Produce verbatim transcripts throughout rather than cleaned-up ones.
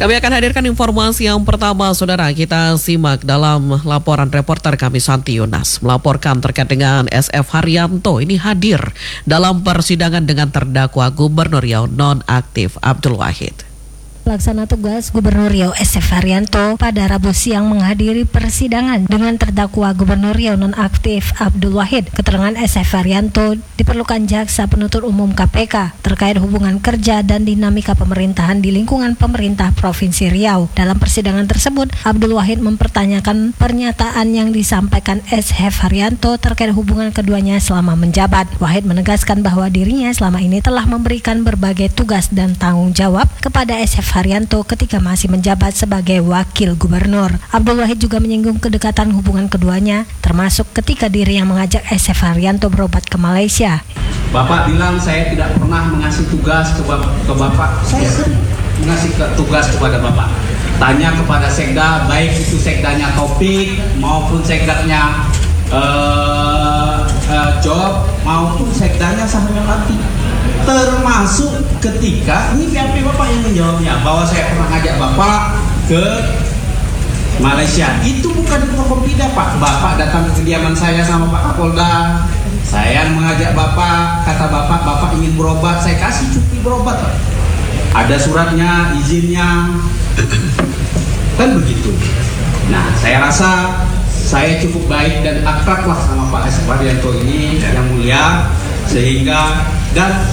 Kami akan hadirkan informasi yang pertama, saudara. Kita simak dalam laporan reporter kami Santi Yunas melaporkan terkait dengan S F Haryanto ini hadir dalam persidangan dengan terdakwa Gubernur Riau nonaktif Abdul Wahid. Pelaksana tugas Gubernur Riau S F Haryanto pada Rabu siang menghadiri persidangan dengan terdakwa Gubernur Riau nonaktif Abdul Wahid. Keterangan S F Haryanto diperlukan Jaksa Penuntut Umum K P K terkait hubungan kerja dan dinamika pemerintahan di lingkungan pemerintah Provinsi Riau. Dalam persidangan tersebut, Abdul Wahid mempertanyakan pernyataan yang disampaikan S F Haryanto terkait hubungan keduanya selama menjabat. Wahid menegaskan bahwa dirinya selama ini telah memberikan berbagai tugas dan tanggung jawab kepada S F Haryanto ketika masih menjabat sebagai wakil gubernur. Abdul Wahid juga menyinggung kedekatan hubungan keduanya, termasuk ketika dirinya mengajak S F Haryanto berobat ke Malaysia. Bapak bilang saya tidak pernah mengasih tugas ke, bap- ke Bapak. Saya sering mengasih ke- tugas kepada Bapak. Tanya kepada sekda, baik itu sekdanya Topik maupun sekdanya uh, uh, Job maupun sekdanya Samuel Ati. Termasuk ketika ini V P Bapak yang menjawabnya bahwa saya pernah ngajak Bapak ke Malaysia. Itu bukan di Forkompida, Pak. Bapak datang ke kediaman saya sama Pak Kapolda. Saya mengajak Bapak, kata Bapak, Bapak ingin berobat, saya kasih cuti berobat, Pak. Ada suratnya, izinnya. Kan begitu. Nah, saya rasa saya cukup baik dan akrab lah sama Pak S F Haryanto ini yang mulia, sehingga dan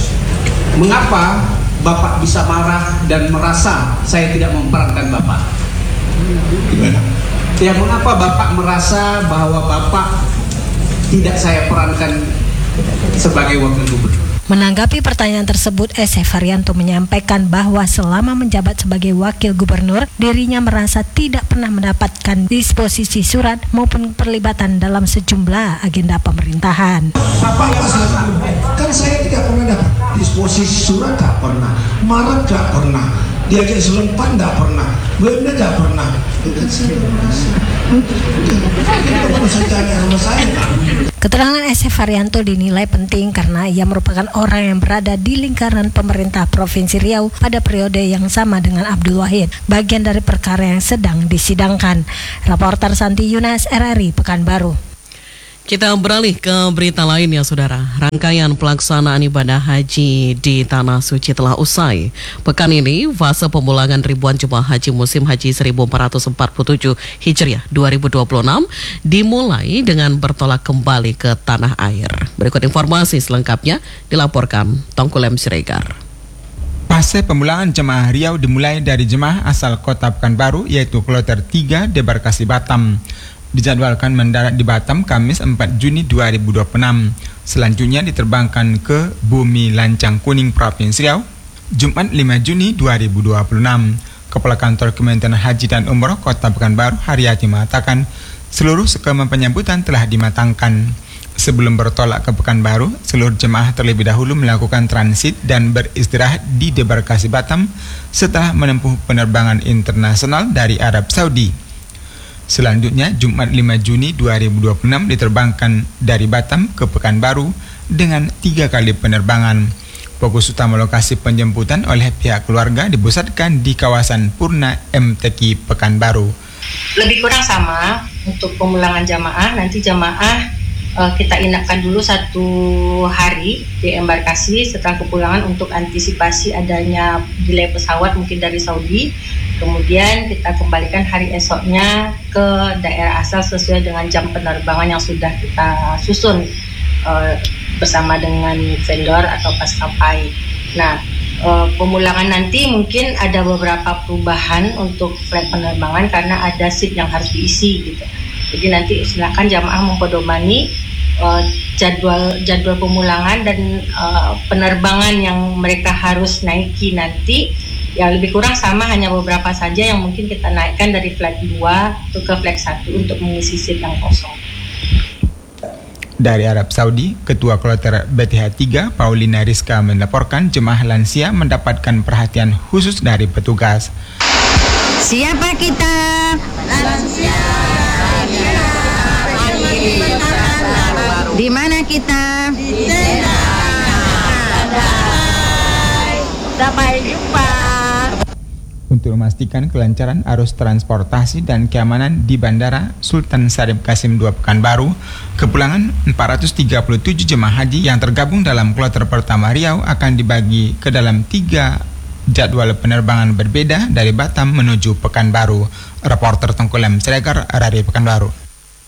mengapa Bapak bisa marah dan merasa saya tidak memperankan Bapak? Gimana? Ya, mengapa Bapak merasa bahwa Bapak tidak saya perankan sebagai wakil gubernur? Menanggapi pertanyaan tersebut, S F Haryanto menyampaikan bahwa selama menjabat sebagai wakil gubernur, dirinya merasa tidak pernah mendapatkan disposisi surat maupun perlibatan dalam sejumlah agenda pemerintahan. Apa kan saya tidak pernah dapat disposisi surat, tak pernah, marah tak pernah, diajak selempan tak pernah, benda tak pernah. Itu saya merasa. Itu saya tanya sama saya. Keterangan S F Haryanto dinilai penting karena ia merupakan orang yang berada di lingkaran pemerintah Provinsi Riau pada periode yang sama dengan Abdul Wahid, bagian dari perkara yang sedang disidangkan. Reporter Santi Yunas, R R I Pekanbaru. Kita beralih ke berita lain ya, saudara. Rangkaian pelaksanaan ibadah haji di Tanah Suci telah usai. Pekan ini, fase pemulangan ribuan jemaah haji musim haji seribu empat ratus empat puluh tujuh Hijriah dua ribu dua puluh enam dimulai dengan bertolak kembali ke tanah air. Berikut informasi selengkapnya dilaporkan Tongkulem Siregar. Fase pemulangan jemaah Riau dimulai dari jemaah asal kota Pekanbaru, yaitu kloter tiga debarkasi Batam. Dijadwalkan mendarat di Batam Kamis empat Juni dua ribu dua puluh enam. Selanjutnya diterbangkan ke Bumi Lancang Kuning Provinsi Riau Jumat lima Juni dua ribu dua puluh enam. Kepala Kantor Kementerian Haji dan Umroh Kota Pekanbaru, Haryati, mengatakan seluruh skema penyambutan telah dimatangkan. Sebelum bertolak ke Pekanbaru, seluruh jemaah terlebih dahulu melakukan transit dan beristirahat di debarkasi Batam setelah menempuh penerbangan internasional dari Arab Saudi. Selanjutnya, Jumat lima Juni dua ribu dua puluh enam diterbangkan dari Batam ke Pekanbaru dengan tiga kali penerbangan. Fokus utama lokasi penjemputan oleh pihak keluarga dipusatkan di kawasan Purna M T Q Pekanbaru. Lebih kurang sama untuk pemulangan jamaah. Nanti jamaah uh, kita inapkan dulu satu hari di embarkasi setelah kepulangan untuk antisipasi adanya delay pesawat mungkin dari Saudi. Kemudian kita kembalikan hari esoknya ke daerah asal sesuai dengan jam penerbangan yang sudah kita susun uh, bersama dengan vendor atau maskapai. Nah, uh, pemulangan nanti mungkin ada beberapa perubahan untuk flight penerbangan karena ada seat yang harus diisi gitu. Jadi nanti silakan jamaah mempedomani uh, jadwal jadwal pemulangan dan uh, penerbangan yang mereka harus naiki nanti. Ya, lebih kurang sama, hanya beberapa saja yang mungkin kita naikkan dari flight dua ke flight satu untuk mengisi seat yang kosong. Dari Arab Saudi, Ketua Kloter B T H tiga Paulina Rizka melaporkan jemaah lansia mendapatkan perhatian khusus dari petugas. Siapa kita? Lansia. Di mana kita? Di tenda. Sampai jumpa. untuk memastikan kelancaran arus transportasi dan keamanan di Bandara Sultan Syarif Qasim dua Pekanbaru. Kepulangan empat ratus tiga puluh tujuh jemaah haji yang tergabung dalam kloter pertama Riau akan dibagi ke dalam tiga jadwal penerbangan berbeda dari Batam menuju Pekanbaru. Reporter Tengkulem Siregar dari Pekanbaru.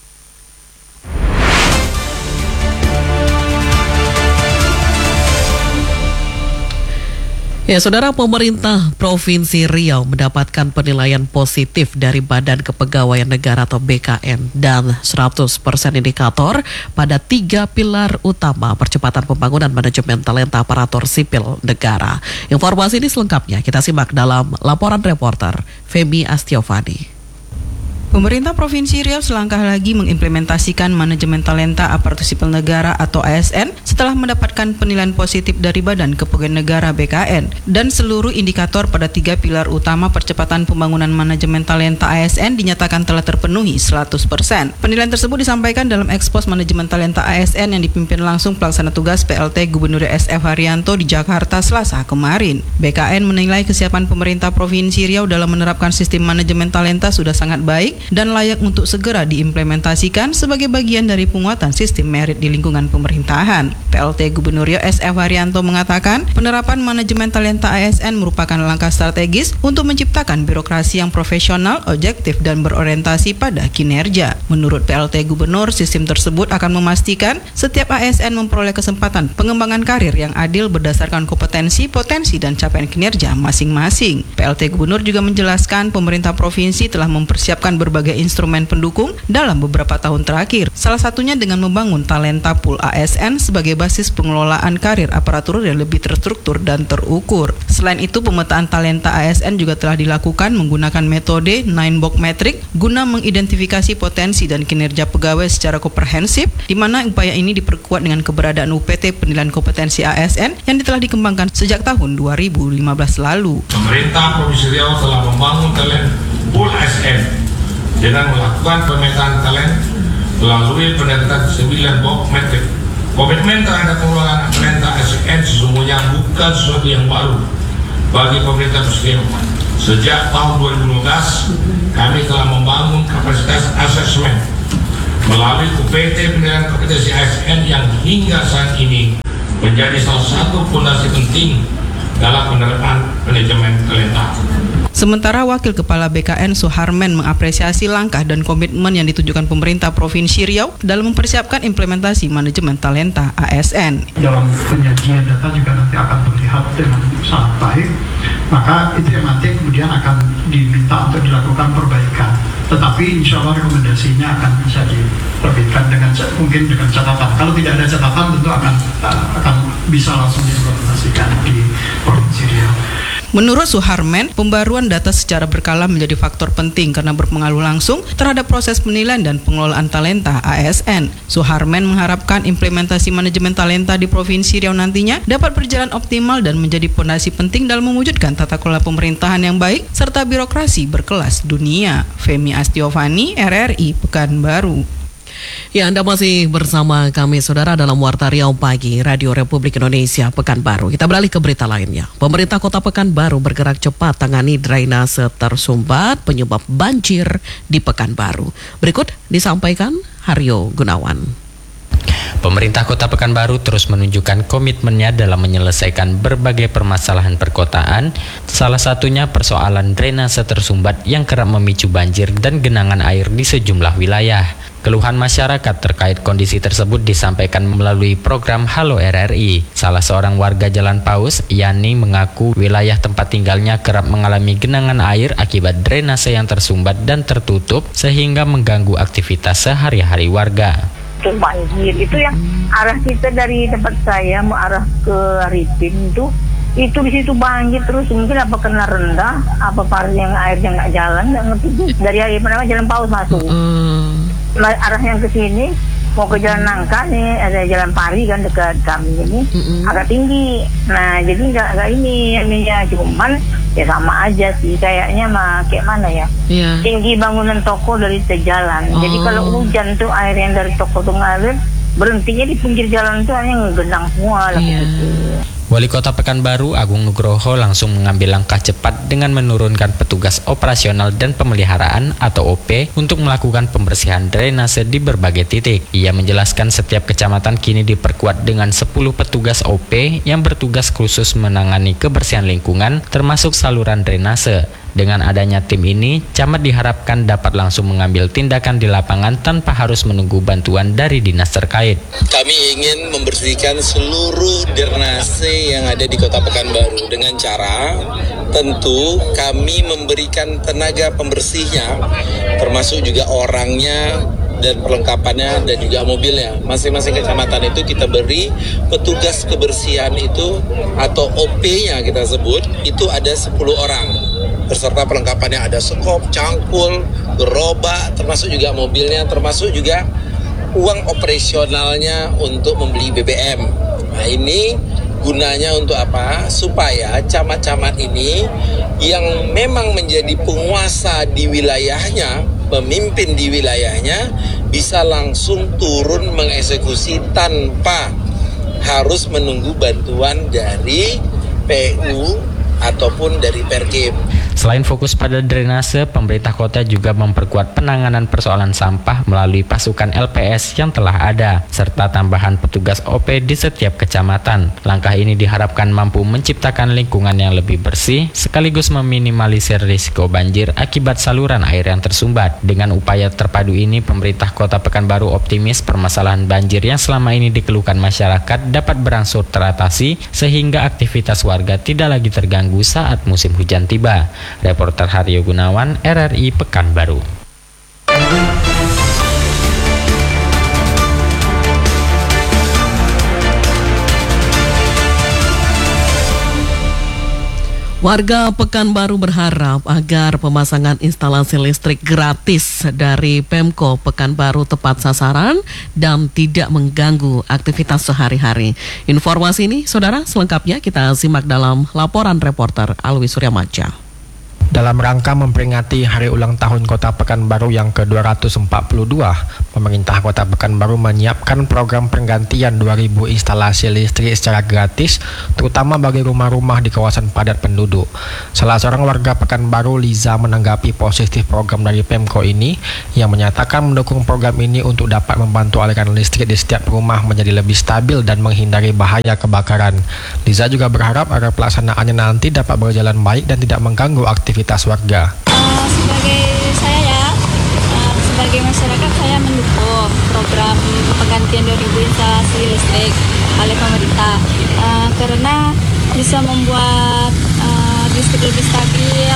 Ya, Saudara, pemerintah Provinsi Riau mendapatkan penilaian positif dari Badan Kepegawaian Negara atau B K N dan seratus persen indikator pada tiga pilar utama percepatan pembangunan manajemen talenta aparatur sipil negara. Informasi ini selengkapnya kita simak dalam laporan reporter Femi Astiovani. Pemerintah Provinsi Riau selangkah lagi mengimplementasikan manajemen talenta aparatur sipil negara atau A S N setelah mendapatkan penilaian positif dari Badan Kepegawaian Negara B K N dan seluruh indikator pada tiga pilar utama percepatan pembangunan manajemen talenta A S N dinyatakan telah terpenuhi seratus persen. Penilaian tersebut disampaikan dalam ekspos manajemen talenta A S N yang dipimpin langsung pelaksana tugas P L T Gubernur S F Haryanto di Jakarta Selasa kemarin. B K N menilai kesiapan pemerintah Provinsi Riau dalam menerapkan sistem manajemen talenta sudah sangat baik dan layak untuk segera diimplementasikan sebagai bagian dari penguatan sistem merit di lingkungan pemerintahan. P L T Gubernur Riau S F Haryanto mengatakan penerapan manajemen talenta A S N merupakan langkah strategis untuk menciptakan birokrasi yang profesional, objektif, dan berorientasi pada kinerja. Menurut P L T Gubernur, sistem tersebut akan memastikan setiap A S N memperoleh kesempatan pengembangan karir yang adil berdasarkan kompetensi, potensi, dan capaian kinerja masing-masing. P L T Gubernur juga menjelaskan pemerintah provinsi telah mempersiapkan berbagai instrumen pendukung dalam beberapa tahun terakhir. Salah satunya dengan membangun talenta pool A S N sebagai basis pengelolaan karir aparatur yang lebih terstruktur dan terukur. Selain itu, pemetaan talenta A S N juga telah dilakukan menggunakan metode nine box metric guna mengidentifikasi potensi dan kinerja pegawai secara komprehensif, di mana upaya ini diperkuat dengan keberadaan U P T penilaian kompetensi A S N yang telah dikembangkan sejak tahun dua ribu lima belas lalu. Pemerintah Provinsi Riau telah membangun talent pool A S N dengan melakukan pemetaan talent melalui penetapan sembilan box metric. Komitmen terhadap pengelolaan talenta A S N sesungguhnya bukan sesuatu yang baru bagi pemerintah Provinsi Riau. Sejak tahun dua ribu lima belas, kami telah membangun kapasitas asesmen melalui U P T penilaian kompetensi A S N yang hingga saat ini menjadi salah satu fondasi penting dalam penerapan manajemen talenta. Sementara Wakil Kepala B K N Suharmen mengapresiasi langkah dan komitmen yang ditujukan pemerintah Provinsi Riau dalam mempersiapkan implementasi manajemen talenta A S N. Dalam penyajian data juga nanti akan terlihat dengan sangat baik, maka itu yang nanti kemudian akan diminta untuk dilakukan perbaikan. Tetapi insya Allah rekomendasinya akan bisa diterbitkan dengan mungkin dengan catatan. Kalau tidak ada catatan tentu akan akan bisa langsung diimplementasikan di Provinsi Riau. Menurut Suharmen, pembaruan data secara berkala menjadi faktor penting karena berpengaruh langsung terhadap proses penilaian dan pengelolaan talenta A S N. Suharmen mengharapkan implementasi manajemen talenta di Provinsi Riau nantinya dapat berjalan optimal dan menjadi fondasi penting dalam mewujudkan tata kelola pemerintahan yang baik serta birokrasi berkelas dunia. Femi Astiovani, R R I, Pekanbaru. Ya, Anda masih bersama kami, Saudara, dalam Warta Riau Pagi, Radio Republik Indonesia, Pekanbaru. Kita beralih ke berita lainnya. Pemerintah Kota Pekanbaru bergerak cepat tangani drainase tersumbat penyebab banjir di Pekanbaru. Berikut disampaikan Haryo Gunawan. Pemerintah Kota Pekanbaru terus menunjukkan komitmennya dalam menyelesaikan berbagai permasalahan perkotaan, salah satunya persoalan drainase tersumbat yang kerap memicu banjir dan genangan air di sejumlah wilayah. Keluhan masyarakat terkait kondisi tersebut disampaikan melalui program Halo R R I. Salah seorang warga Jalan Paus, Yani, mengaku wilayah tempat tinggalnya kerap mengalami genangan air akibat drainase yang tersumbat dan tertutup sehingga mengganggu aktivitas sehari-hari warga. Banjir itu yang arah kita dari tempat saya mau arah ke Arifin itu itu di situ banjir terus, mungkin apa kena rendah apa par yang airnya nggak jalan, nggak ngerti dari apa namanya Jalan Paus masuk mm. arah yang ke sini mau ke Jalan Nangka nih, ada Jalan Pari kan dekat kami ini mm-hmm. agak tinggi, nah jadi nggak nggak ini ininya cuman ya sama aja sih kayaknya mah kayak mana ya yeah. tinggi bangunan toko dari jalan, oh. jadi kalau hujan tuh air yang dari toko tuh ngalir berhentinya di pinggir jalan tuh hanya ngegenang semua lah yeah. gitu. Wali Kota Pekanbaru Agung Nugroho langsung mengambil langkah cepat dengan menurunkan petugas operasional dan pemeliharaan atau O P untuk melakukan pembersihan drainase di berbagai titik. Ia menjelaskan setiap kecamatan kini diperkuat dengan sepuluh petugas O P yang bertugas khusus menangani kebersihan lingkungan termasuk saluran drainase. Dengan adanya tim ini, camat diharapkan dapat langsung mengambil tindakan di lapangan tanpa harus menunggu bantuan dari dinas terkait. Kami ingin membersihkan seluruh drainase yang ada di Kota Pekanbaru dengan cara tentu kami memberikan tenaga pembersihnya, termasuk juga orangnya dan perlengkapannya dan juga mobilnya. Masing-masing kecamatan itu kita beri petugas kebersihan itu atau O P-nya kita sebut itu ada sepuluh orang. Beserta perlengkapannya ada sekop, cangkul, gerobak, termasuk juga mobilnya, termasuk juga uang operasionalnya untuk membeli B B M. Nah ini gunanya untuk apa? Supaya camat-camat ini yang memang menjadi penguasa di wilayahnya, pemimpin di wilayahnya, bisa langsung turun mengeksekusi tanpa harus menunggu bantuan dari P U ataupun dari Perkim. Selain fokus pada drainase, pemerintah kota juga memperkuat penanganan persoalan sampah melalui pasukan L P S yang telah ada, serta tambahan petugas O P di setiap kecamatan. Langkah ini diharapkan mampu menciptakan lingkungan yang lebih bersih, sekaligus meminimalisir risiko banjir akibat saluran air yang tersumbat. Dengan upaya terpadu ini, pemerintah kota Pekanbaru optimis permasalahan banjir yang selama ini dikeluhkan masyarakat dapat berangsur teratasi, sehingga aktivitas warga tidak lagi terganggu saat musim hujan tiba. Reporter Haryo Gunawan, R R I Pekanbaru. Warga Pekanbaru berharap agar pemasangan instalasi listrik gratis dari Pemko Pekanbaru tepat sasaran dan tidak mengganggu aktivitas sehari-hari. Informasi ini, saudara, selengkapnya kita simak dalam laporan reporter Alwi Suryamaja. Dalam rangka memperingati Hari Ulang Tahun Kota Pekanbaru yang ke dua ratus empat puluh dua, pemerintah Kota Pekanbaru menyiapkan program penggantian dua ribu instalasi listrik secara gratis, terutama bagi rumah-rumah di kawasan padat penduduk. Salah seorang warga Pekanbaru, Liza, menanggapi positif program dari Pemko ini, yang menyatakan mendukung program ini untuk dapat membantu aliran listrik di setiap rumah menjadi lebih stabil dan menghindari bahaya kebakaran. Liza juga berharap agar pelaksanaannya nanti dapat berjalan baik dan tidak mengganggu aktivitas warga. Uh, sebagai saya ya, uh, sebagai masyarakat saya mendukung program penggantian dua ribu instalasi listrik oleh pemerintah uh, karena bisa membuat uh, listrik lebih stabil,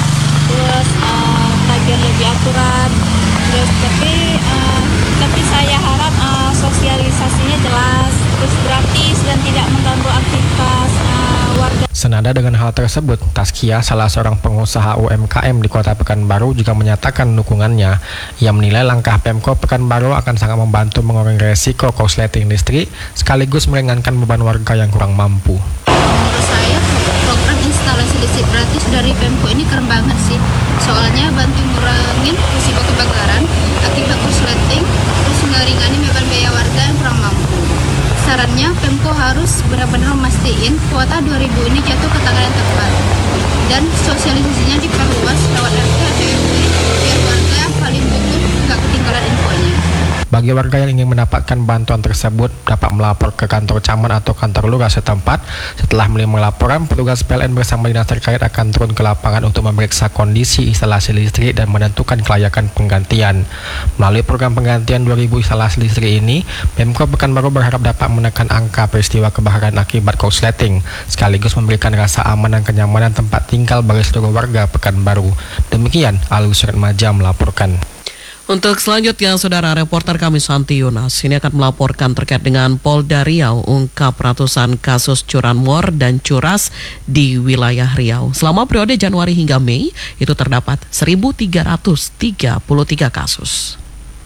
terus uh, tagihan lebih akurat, terus tapi uh, tapi saya harap uh, sosialisasinya jelas, terus gratis dan tidak mengganggu aktivitas uh, warga. Senada dengan hal tersebut, Taskia, salah seorang pengusaha U M K M di Kota Pekanbaru, juga menyatakan dukungannya. Ia menilai langkah Pemko Pekanbaru akan sangat membantu mengurangi resiko korsleting listrik, sekaligus meringankan beban warga yang kurang mampu. Menurut saya, program instalasi listrik gratis dari Pemko ini keren banget sih. Soalnya bantu ngurangin risiko kebakaran akibat korsleting, terus meringankan beban biaya warga yang kurang mampu. Sarannya, Pemko harus benar-benar memastikan kuota dua ribu ini jatuh ke tangan yang tepat, dan sosialisasinya diperluas lewat R T atau R W biar warga yang paling butuh nggak ketinggalan infonya. Bagi warga yang ingin mendapatkan bantuan tersebut dapat melapor ke kantor camat atau kantor lurah setempat. Setelah menerima laporan, petugas P L N bersama dinas terkait akan turun ke lapangan untuk memeriksa kondisi instalasi listrik dan menentukan kelayakan penggantian. Melalui program penggantian dua ribu instalasi listrik ini, Pemko Pekanbaru berharap dapat menekan angka peristiwa kebakaran akibat korsleting, sekaligus memberikan rasa aman dan kenyamanan tempat tinggal bagi seluruh warga Pekanbaru. Demikian, Alwi Suryamaja melaporkan. Untuk selanjutnya, saudara, reporter kami Santi Yunas ini akan melaporkan terkait dengan Polda Riau ungkap ratusan kasus curanmor dan curas di wilayah Riau. Selama periode Januari hingga Mei, itu terdapat seribu tiga ratus tiga puluh tiga kasus.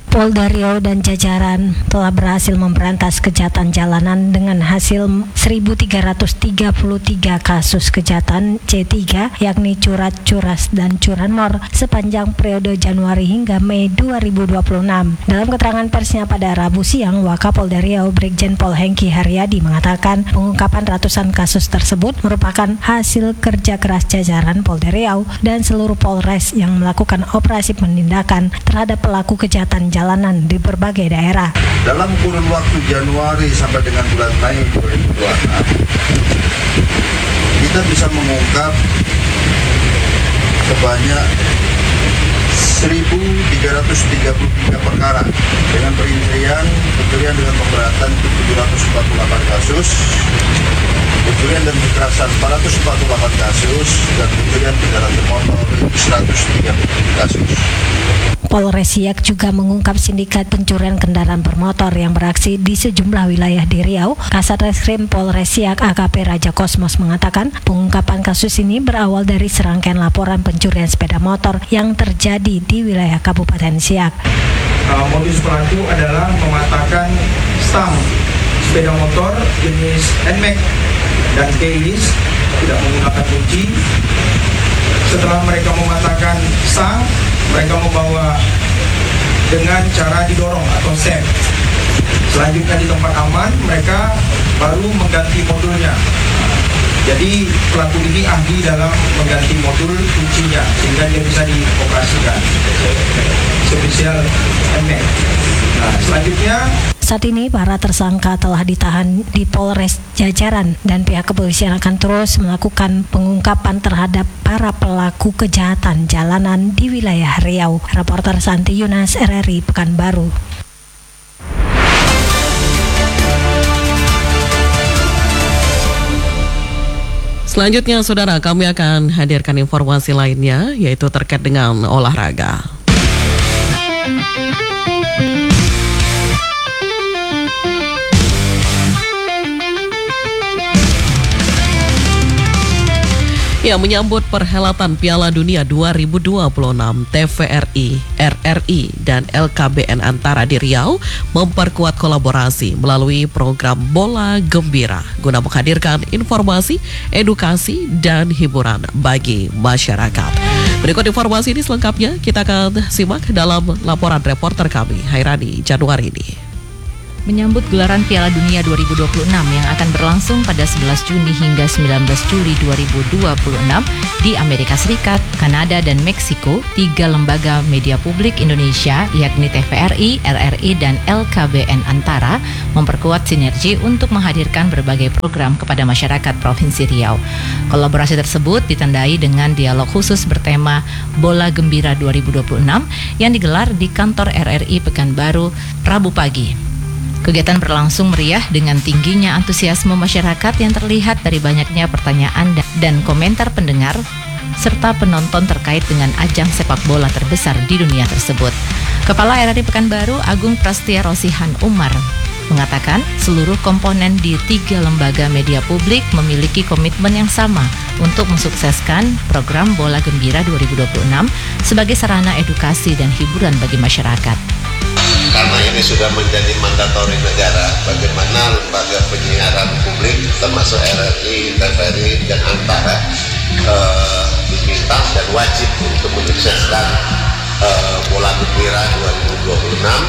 Polda Riau dan jajaran telah berhasil memberantas kejahatan jalanan dengan hasil seribu tiga ratus tiga puluh tiga kasus kejahatan C tiga, yakni curat, curas, dan curanmor sepanjang periode Januari hingga Mei dua ribu dua puluh enam. Dalam keterangan persnya pada Rabu siang, Wakapolda Riau Brigjen Pol Hengki Haryadi mengatakan pengungkapan ratusan kasus tersebut merupakan hasil kerja keras jajaran Polda Riau dan seluruh Polres yang melakukan operasi penindakan terhadap pelaku kejahatan jalanan jalanan di berbagai daerah. Dalam kurun waktu Januari sampai dengan bulan Mei dua ribu dua puluh enam, kita bisa mengungkap sebanyak seribu tiga ratus tiga puluh tiga perkara dengan perincian pencurian dengan pemberatan tujuh ratus empat puluh delapan kasus, pencurian dan kekerasan empat ratus empat puluh delapan kasus, dan pencurian kendaraan bermotor seratus tiga puluh tujuh kasus. Polres Siak juga mengungkap sindikat pencurian kendaraan bermotor yang beraksi di sejumlah wilayah di Riau. Kasat Reskrim Polres Siak A K P Raja Kosmos mengatakan pengungkapan kasus ini berawal dari serangkaian laporan pencurian sepeda motor yang terjadi di wilayah Kabupaten Siak. Uh, modus pelaku adalah mematahkan stang sepeda motor jenis N M A X dan keyless, tidak menggunakan kunci. Setelah mereka mematahkan stang, mereka membawa dengan cara didorong atau sem. Selanjutnya di tempat aman, mereka baru mengganti modulnya. Jadi pelaku ini ahli dalam mengganti modul kuncinya sehingga dia bisa dioperasikan. Spesial M A X. Nah, selanjutnya saat ini para tersangka telah ditahan di Polres Jajaran dan pihak kepolisian akan terus melakukan pengungkapan terhadap para pelaku kejahatan jalanan di wilayah Riau. Reporter Santi Yunas, R R I Pekanbaru. Selanjutnya, saudara, kami akan hadirkan informasi lainnya, yaitu terkait dengan olahraga. Ya, menyambut perhelatan Piala Dunia dua ribu dua puluh enam, T V R I, R R I, dan L K B N Antara di Riau memperkuat kolaborasi melalui program Bola Gembira guna menghadirkan informasi, edukasi, dan hiburan bagi masyarakat. Berikut informasi ini selengkapnya kita akan simak dalam laporan reporter kami, Hairani Januari ini. Menyambut gelaran Piala Dunia dua ribu dua puluh enam yang akan berlangsung pada sebelas Juni hingga sembilan belas Juli dua ribu dua puluh enam di Amerika Serikat, Kanada, dan Meksiko, tiga lembaga media publik Indonesia yakni T V R I, R R I, dan L K B N Antara memperkuat sinergi untuk menghadirkan berbagai program kepada masyarakat Provinsi Riau. Kolaborasi tersebut ditandai dengan dialog khusus bertema Bola Gembira dua ribu dua puluh enam yang digelar di kantor R R I Pekanbaru Rabu pagi. Kegiatan berlangsung meriah dengan tingginya antusiasme masyarakat yang terlihat dari banyaknya pertanyaan dan komentar pendengar serta penonton terkait dengan ajang sepak bola terbesar di dunia tersebut. Kepala R R I Pekanbaru Agung Prastia Rosihan Umar mengatakan seluruh komponen di tiga lembaga media publik memiliki komitmen yang sama untuk mensukseskan program Bola Gembira dua ribu dua puluh enam sebagai sarana edukasi dan hiburan bagi masyarakat. Karena ini sudah menjadi mandatori negara, bagaimana lembaga penyiaran publik termasuk R R I, T V R I, dan Antara uh, diminta dan wajib untuk menyukseskan uh, Bola Gembira dua ribu dua puluh enam.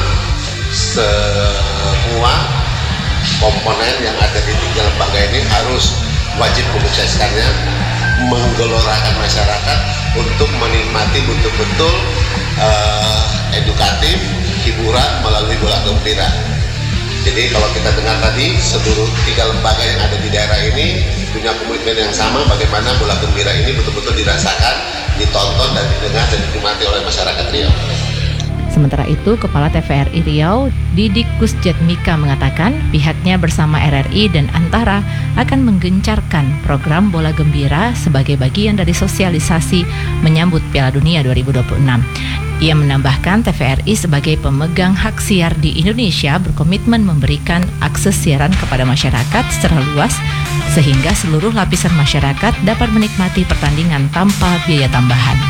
Semua komponen yang ada di tiga lembaga ini harus wajib menyukseskannya, menggelorakan masyarakat untuk menikmati betul-betul uh, edukatif, hiburan melalui Bola Gembira. Jadi kalau kita dengar tadi, seluruh tiga lembaga yang ada di daerah ini punya komitmen yang sama bagaimana Bola Gembira ini betul-betul dirasakan, ditonton dan didengar dan dinikmati oleh masyarakat Riau. Sementara itu, Kepala T V R I Riau, Didik Kusjatmika mengatakan pihaknya bersama R R I dan Antara akan menggencarkan program Bola Gembira sebagai bagian dari sosialisasi menyambut Piala Dunia dua ribu dua puluh enam. Ia menambahkan T V R I sebagai pemegang hak siar di Indonesia berkomitmen memberikan akses siaran kepada masyarakat secara luas sehingga seluruh lapisan masyarakat dapat menikmati pertandingan tanpa biaya tambahan.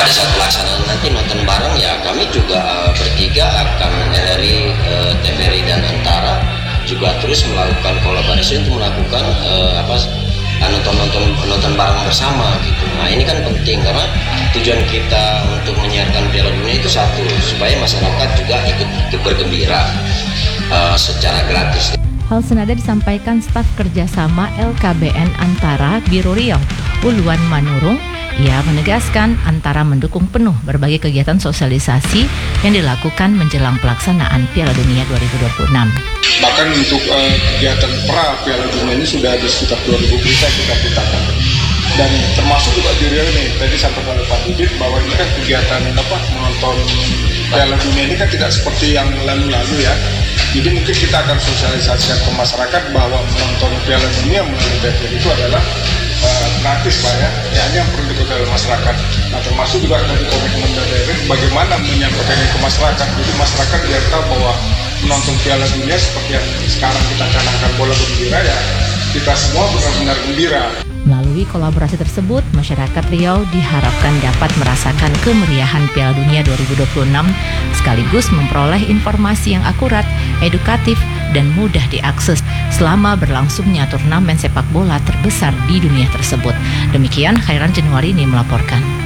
pada saat pelaksanaan nanti nonton bareng ya kami juga uh, bertiga akan dari uh, T V R I dan Antara juga terus melakukan kolaborasi untuk melakukan uh, apa nonton-nonton nonton bareng bersama gitu. Nah ini kan penting karena tujuan kita untuk menyiarkan Piala Dunia itu satu supaya masyarakat juga ikut, ikut bergembira uh, secara gratis. Hal senada disampaikan staf kerjasama L K B N Antara Biro Riau, Uluan Manurung. Ia menegaskan Antara mendukung penuh berbagai kegiatan sosialisasi yang dilakukan menjelang pelaksanaan Piala Dunia dua ribu dua puluh enam. Bahkan untuk uh, kegiatan pra Piala Dunia ini sudah ada sekitar dua ribu berita kita petakan. Dan termasuk juga di Riau ini, tadi sampaikan oleh Pak Didit bahwa ini kan kegiatan apa menonton Piala Dunia ini kan tidak seperti yang lalu-lalu ya. Jadi mungkin kita akan sosialisasikan ke masyarakat bahwa menonton Piala Dunia melalui T V R I itu adalah uh, gratis Pak ya. Ya ini yang perlu diketahui masyarakat. Nah termasuk juga dari komitmen dari bagaimana menyampaikannya ke masyarakat. Jadi masyarakat biar tahu bahwa menonton Piala Dunia seperti yang sekarang kita canangkan bola gembira ya, kita semua benar-benar gembira. Melalui kolaborasi tersebut, masyarakat Riau diharapkan dapat merasakan kemeriahan Piala Dunia dua ribu dua puluh enam sekaligus memperoleh informasi yang akurat, edukatif, dan mudah diakses selama berlangsungnya turnamen sepak bola terbesar di dunia tersebut. Demikian Khairan Januari ini melaporkan.